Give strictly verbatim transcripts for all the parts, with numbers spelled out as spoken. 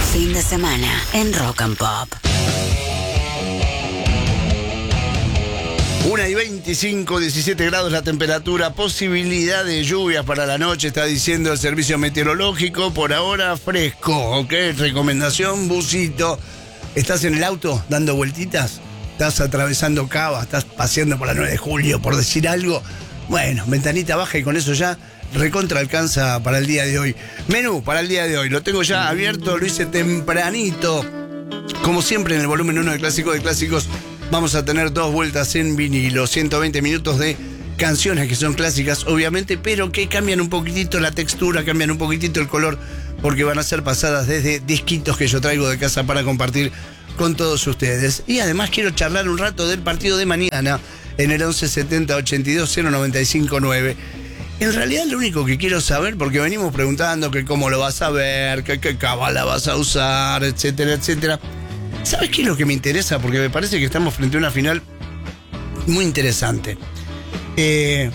Fin de semana en Rock and Pop. una y veinticinco, diecisiete grados la temperatura, posibilidad de lluvias para la noche, está diciendo el servicio meteorológico. Por ahora fresco, ¿ok? Recomendación, busito. ¿Estás en el auto dando vueltitas? ¿Estás atravesando Cava? ¿Estás paseando por la nueve de julio, por decir algo? Bueno, ventanita baja y con eso ya recontra alcanza para el día de hoy. Menú para el día de hoy, lo tengo ya abierto, lo hice tempranito. Como siempre en el volumen uno de Clásico de Clásicos, vamos a tener dos vueltas en vinilo, ciento veinte minutos de canciones que son clásicas, obviamente, pero que cambian un poquitito la textura, cambian un poquitito el color, porque van a ser pasadas desde disquitos que yo traigo de casa para compartir con todos ustedes. Y además quiero charlar un rato del partido de mañana en el once setenta ochenta y dos cero noventa y cinco nueve. En realidad lo único que quiero saber, porque venimos preguntando que cómo lo vas a ver, que qué cábala vas a usar, etcétera, etcétera. ¿Sabes qué es lo que me interesa? Porque me parece que estamos frente a una final muy interesante. Eh,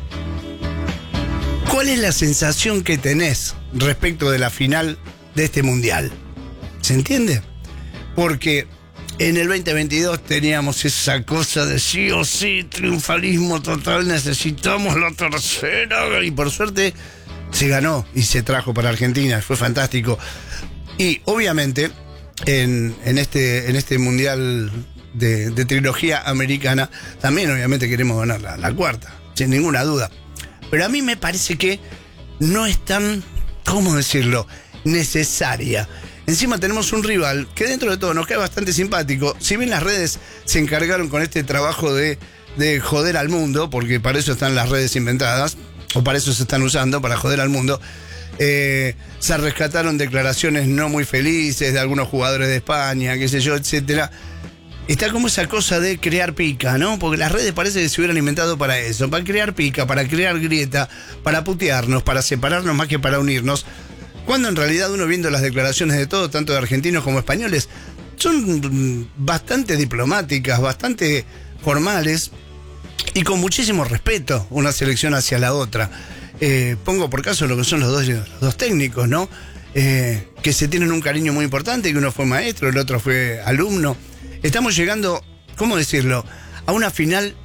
¿Cuál es la sensación que tenés respecto de la final de este mundial? ¿Se entiende? Porque en el veinte veintidós teníamos esa cosa de sí o sí, triunfalismo total, necesitamos la tercera, y por suerte se ganó y se trajo para Argentina, fue fantástico. Y obviamente en, en, este, en este mundial de, de trilogía americana también obviamente queremos ganar la, la cuarta, sin ninguna duda. Pero a mí me parece que no es tan, ¿cómo decirlo?, necesaria. Encima tenemos un rival que dentro de todo nos cae bastante simpático. Si bien las redes se encargaron con este trabajo de, de joder al mundo, porque para eso están las redes inventadas, o para eso se están usando, para joder al mundo, eh, se rescataron declaraciones no muy felices de algunos jugadores de España, qué sé yo, etcétera. Está como esa cosa de crear pica, ¿no? Porque las redes parece que se hubieran inventado para eso, para crear pica, para crear grieta, para putearnos, para separarnos más que para unirnos. Cuando en realidad uno viendo las declaraciones de todo, tanto de argentinos como españoles, son bastante diplomáticas, bastante formales y con muchísimo respeto una selección hacia la otra. Eh, pongo por caso lo que son los dos, los dos técnicos, ¿no? Eh, que se tienen un cariño muy importante, que uno fue maestro, el otro fue alumno. Estamos llegando, ¿cómo decirlo?, a una final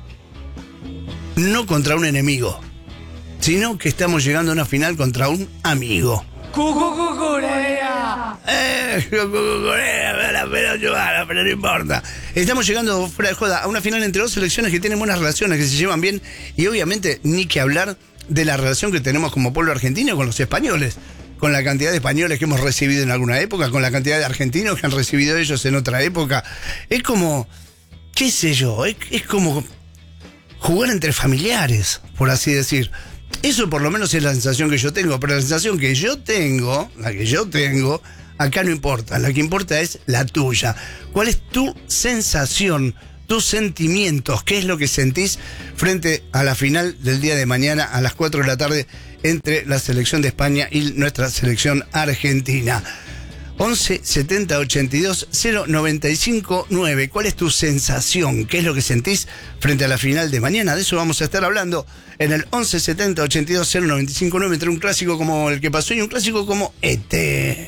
no contra un enemigo, sino que estamos llegando a una final contra un amigo. ¡Cucucucurea! ¡Eh! ¡Cucucucurea! Pero, pero no importa. Estamos llegando, fuera de joda, a una final entre dos selecciones que tienen buenas relaciones, que se llevan bien, y obviamente ni que hablar de la relación que tenemos como pueblo argentino con los españoles, con la cantidad de españoles que hemos recibido en alguna época, con la cantidad de argentinos que han recibido ellos en otra época. Es como, qué sé yo, es, es como jugar entre familiares, por así decir. Eso por lo menos es la sensación que yo tengo, pero la sensación que yo tengo, la que yo tengo, acá no importa, la que importa es la tuya. ¿Cuál es tu sensación, tus sentimientos? ¿Qué es lo que sentís frente a la final del día de mañana a las cuatro de la tarde entre la selección de España y nuestra selección argentina? once setenta ochenta y dos cero noventa y cinco nueve. ¿Cuál es tu sensación? ¿Qué es lo que sentís frente a la final de mañana? De eso vamos a estar hablando en el once setenta ochenta y dos cero noventa y cinco nueve, entre un clásico como el que pasó y un clásico como este.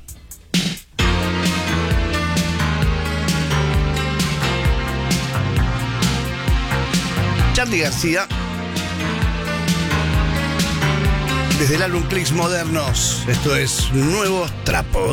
Charly García, desde el álbum Clicks Modernos. Esto es Nuevos Trapos.